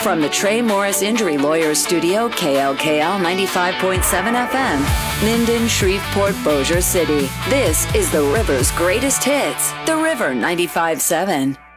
From the Trey Morris Injury Lawyers Studio, KLKL 95.7 FM, Minden, Shreveport, Bossier City. This is the River's greatest hits, The River 95.7.